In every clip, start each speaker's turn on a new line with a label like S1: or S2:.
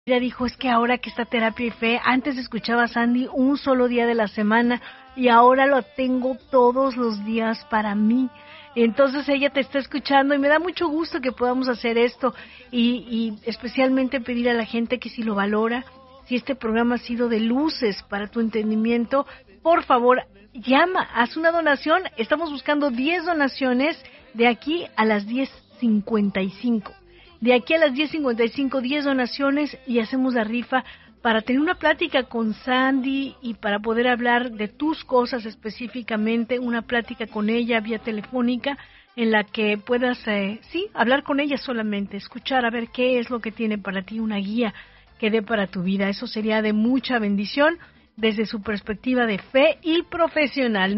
S1: Ella dijo, es que ahora que está terapia y fe, antes escuchaba a Sandy un solo día de la semana y ahora lo tengo todos los días para mí. Entonces ella te está escuchando y me da mucho gusto que podamos hacer esto y especialmente pedir a la gente que si lo valora, si este programa ha sido de luces para tu entendimiento, por favor, llama, haz una donación. Estamos buscando 10 donaciones de aquí a las 10:55. De aquí a las 10:55, 10 donaciones y hacemos la rifa para tener una plática con Sandy y para poder hablar de tus cosas específicamente, una plática con ella vía telefónica en la que puedas, hablar con ella solamente, escuchar a ver qué es lo que tiene para ti, una guía que dé para tu vida. Eso sería de mucha bendición desde su perspectiva de fe y profesional.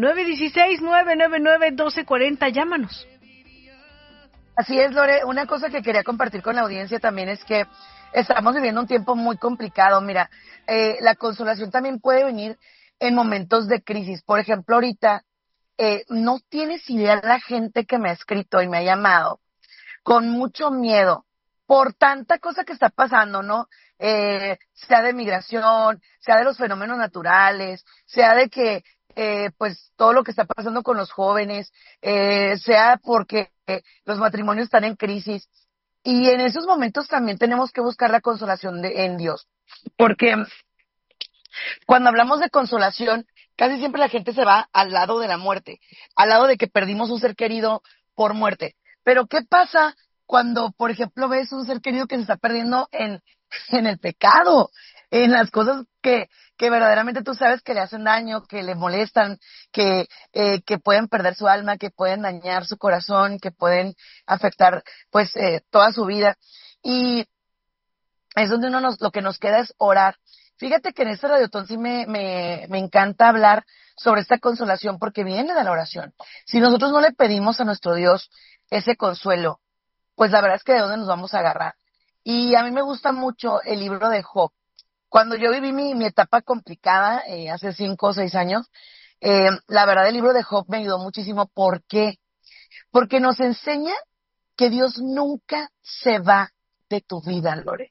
S1: 916-999-1240, llámanos.
S2: Así es, Lore. Una cosa que quería compartir con la audiencia también es que estamos viviendo un tiempo muy complicado. Mira, la consolación también puede venir en momentos de crisis. Por ejemplo, ahorita, no tienes idea la gente que me ha escrito y me ha llamado con mucho miedo por tanta cosa que está pasando, ¿no? Sea de migración, sea de los fenómenos naturales, sea de que, pues, todo lo que está pasando con los jóvenes, sea porque los matrimonios están en crisis. Y en esos momentos también tenemos que buscar la consolación en Dios. Porque cuando hablamos de consolación, casi siempre la gente se va al lado de la muerte, al lado de que perdimos un ser querido por muerte. Pero ¿qué pasa cuando, por ejemplo, ves un ser querido que se está perdiendo en el pecado, en las cosas que verdaderamente tú sabes que le hacen daño, que le molestan, que pueden perder su alma, que pueden dañar su corazón, que pueden afectar, pues, toda su vida? Y es donde lo que nos queda es orar. Fíjate que en este radiotón sí me encanta hablar sobre esta consolación porque viene de la oración. Si nosotros no le pedimos a nuestro Dios ese consuelo, pues la verdad es que de dónde nos vamos a agarrar. Y a mí me gusta mucho el libro de Job. Cuando yo viví mi etapa complicada, hace 5 o 6 años, la verdad el libro de Job me ayudó muchísimo. ¿Por qué? Porque nos enseña que Dios nunca se va de tu vida, Lore.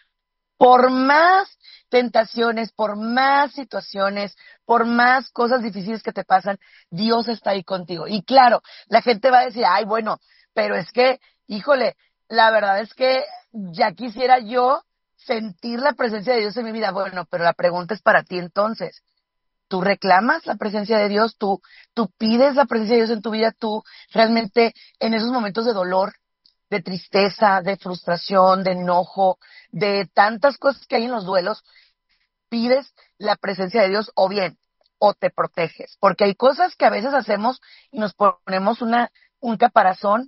S2: Por más tentaciones, por más situaciones, por más cosas difíciles que te pasan, Dios está ahí contigo. Y claro, la gente va a decir, ay, bueno, pero es que, híjole, la verdad es que ya quisiera yo sentir la presencia de Dios en mi vida. Bueno, pero la pregunta es para ti entonces. ¿Tú reclamas la presencia de Dios? ¿Tú pides la presencia de Dios en tu vida? ¿Tú realmente en esos momentos de dolor, de tristeza, de frustración, de enojo, de tantas cosas que hay en los duelos, pides la presencia de Dios o te proteges? Porque hay cosas que a veces hacemos y nos ponemos un caparazón,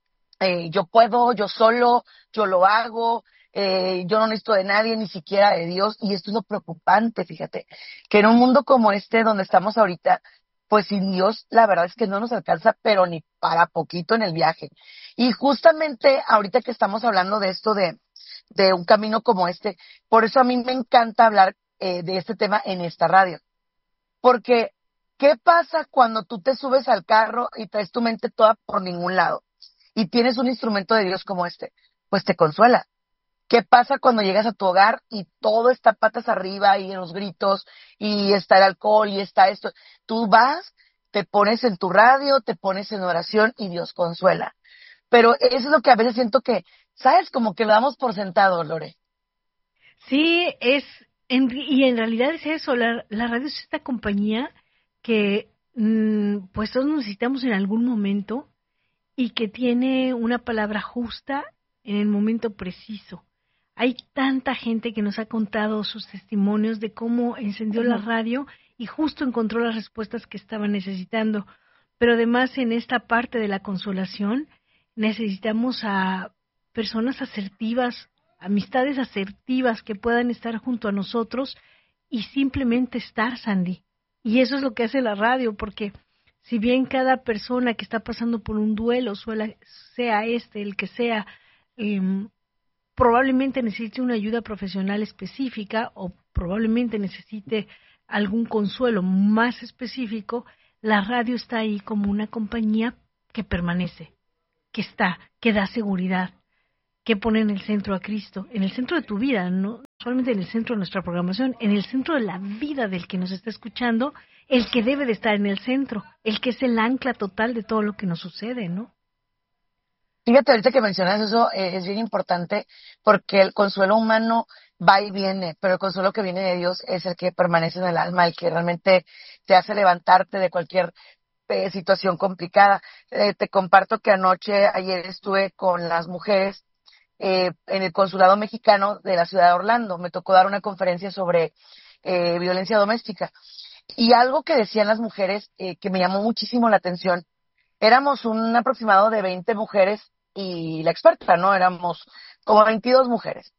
S2: yo puedo, yo solo, yo lo hago, yo no necesito de nadie, ni siquiera de Dios, y esto es lo preocupante, fíjate, que en un mundo como este donde estamos ahorita, pues sin Dios, la verdad es que no nos alcanza, pero ni para poquito en el viaje. Y justamente ahorita que estamos hablando de esto de un camino como este, por eso a mí me encanta hablar de este tema en esta radio. Porque, ¿qué pasa cuando tú te subes al carro y traes tu mente toda por ningún lado? Y tienes un instrumento de Dios como este, pues te consuela. ¿Qué pasa cuando llegas a tu hogar y todo está patas arriba y en los gritos y está el alcohol y está esto? Tú vas, te pones en tu radio, te pones en oración y Dios consuela. Pero eso es lo que a veces siento que, ¿sabes? Como que lo damos por sentado, Lore.
S1: Sí, y en realidad es eso, la radio es esta compañía que pues todos necesitamos en algún momento y que tiene una palabra justa en el momento preciso. Hay tanta gente que nos ha contado sus testimonios de cómo encendió la radio y justo encontró las respuestas que estaba necesitando. Pero además en esta parte de la consolación necesitamos a personas asertivas, amistades asertivas que puedan estar junto a nosotros y simplemente estar, Sandy. Y eso es lo que hace la radio, porque si bien cada persona que está pasando por un duelo, sea el que sea, probablemente necesite una ayuda profesional específica o probablemente necesite algún consuelo más específico, la radio está ahí como una compañía que permanece, que está, que da seguridad, que pone en el centro a Cristo, en el centro de tu vida, no solamente en el centro de nuestra programación, en el centro de la vida del que nos está escuchando, el que debe de estar en el centro, el que es el ancla total de todo lo que nos sucede, ¿no?
S2: Fíjate, ahorita que mencionas eso, es bien importante porque el consuelo humano va y viene, pero el consuelo que viene de Dios es el que permanece en el alma, el que realmente te hace levantarte de cualquier situación complicada. Te comparto que ayer estuve con las mujeres en el consulado mexicano de la ciudad de Orlando. Me tocó dar una conferencia sobre violencia doméstica. Y algo que decían las mujeres que me llamó muchísimo la atención, éramos un aproximado de 20 mujeres y la experta, ¿no? Éramos como 22 mujeres.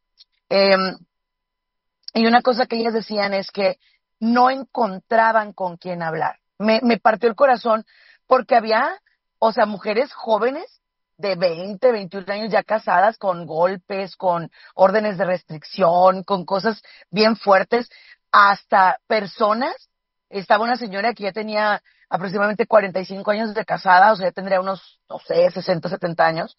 S2: Y una cosa que ellas decían es que no encontraban con quién hablar. Me partió el corazón porque había, o sea, mujeres jóvenes de 20, 21 años ya casadas con golpes, con órdenes de restricción, con cosas bien fuertes, hasta personas. Estaba una señora que ya tenía aproximadamente 45 años de casada, o sea, ya tendría unos, no sé, 60, 70 años.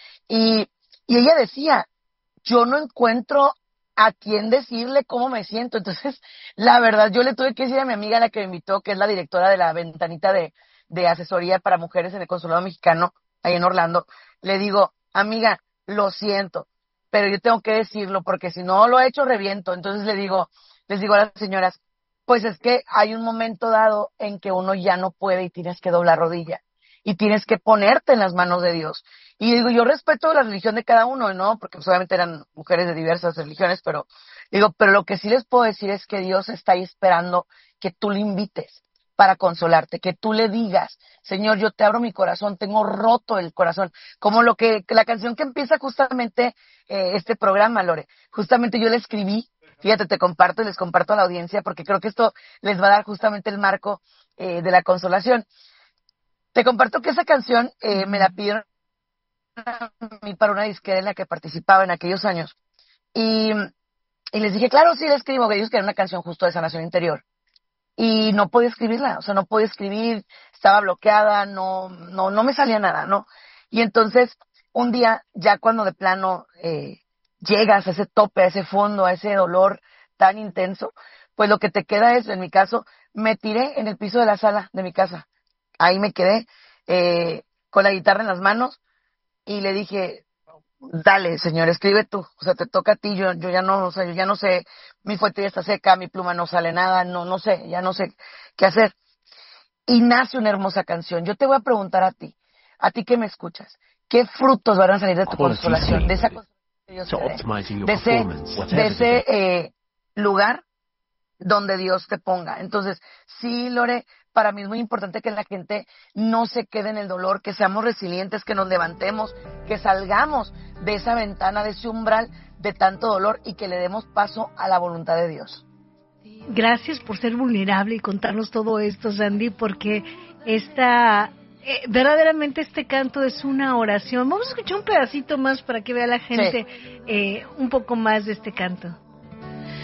S2: Y ella decía, yo no encuentro a quién decirle cómo me siento. Entonces, la verdad, yo le tuve que decir a mi amiga, la que me invitó, que es la directora de la ventanita de asesoría para mujeres en el Consulado Mexicano, ahí en Orlando, le digo, amiga, lo siento, pero yo tengo que decirlo, porque si no lo he hecho, reviento. Entonces les digo a las señoras, pues es que hay un momento dado en que uno ya no puede y tienes que doblar rodilla y tienes que ponerte en las manos de Dios. Y digo, yo respeto la religión de cada uno, ¿no? Porque pues, obviamente eran mujeres de diversas religiones, pero digo, pero lo que sí les puedo decir es que Dios está ahí esperando que tú le invites para consolarte, que tú le digas, Señor, yo te abro mi corazón, tengo roto el corazón, como la canción que empieza justamente este programa, Lore, justamente yo la escribí, fíjate, te comparto y les comparto a la audiencia, porque creo que esto les va a dar justamente el marco de la consolación. Te comparto que esa canción me la pidieron a mí para una disquera en la que participaba en aquellos años. Y les dije, claro, sí, la escribo, que ellos querían una canción justo de sanación interior. Y no podía escribirla, o sea, no podía escribir, estaba bloqueada, no me salía nada, ¿no? Y entonces, un día, ya cuando de plano llegas a ese tope, a ese fondo, a ese dolor tan intenso, pues lo que te queda es, en mi caso, me tiré en el piso de la sala de mi casa. Ahí me quedé con la guitarra en las manos y le dije, dale, señor, escribe tú, o sea, te toca a ti, yo ya no, o sea, yo ya no sé, mi fuente ya está seca, mi pluma no sale nada, no sé, ya no sé qué hacer. Y nace una hermosa canción. Yo te voy a preguntar a ti que me escuchas, ¿qué frutos van a salir de tu consolación, de esa consolación que Dios te dé, de ese lugar donde Dios te ponga? Entonces, sí, Lore, para mí es muy importante que la gente no se quede en el dolor, que seamos resilientes, que nos levantemos, que salgamos de esa ventana, de ese umbral de tanto dolor y que le demos paso a la voluntad de Dios.
S1: Gracias por ser vulnerable y contarnos todo esto, Sandy, porque verdaderamente este canto es una oración. Vamos a escuchar un pedacito más para que vea la gente un poco más de este canto.